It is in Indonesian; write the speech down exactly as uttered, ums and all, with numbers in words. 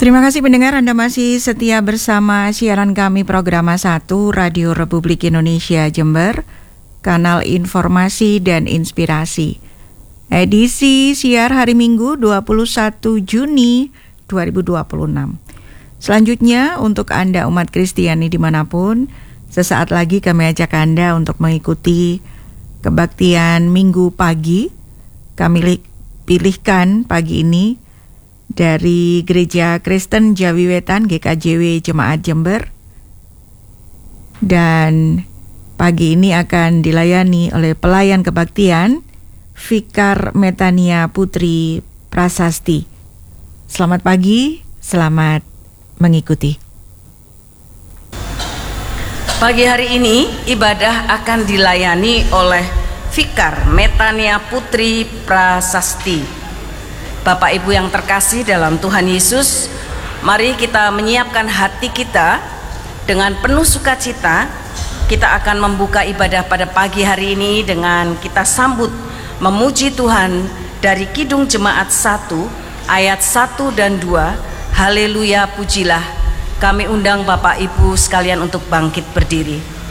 Terima kasih pendengar, Anda masih setia bersama siaran kami Programa satu Radio Republik Indonesia Jember, kanal informasi dan inspirasi. Edisi siar hari Minggu dua puluh satu Juni dua ribu dua puluh enam. Selanjutnya untuk Anda umat Kristiani dimanapun, sesaat lagi kami ajak Anda untuk mengikuti kebaktian Minggu pagi. Kami pilihkan pagi ini dari Gereja Kristen Jawi Wetan G K J W Jemaat Jember, dan pagi ini akan dilayani oleh pelayan kebaktian Vikar Metania Putri Prasasti. Selamat pagi, selamat mengikuti. Pagi hari ini ibadah akan dilayani oleh Vikar Metania Putri Prasasti. Bapak Ibu yang terkasih dalam Tuhan Yesus, mari kita menyiapkan hati kita dengan penuh sukacita. Kita akan membuka ibadah pada pagi hari ini dengan kita sambut memuji Tuhan dari Kidung Jemaat satu ayat satu dan dua. Haleluya, pujilah. Kami undang Bapak Ibu sekalian untuk bangkit berdiri.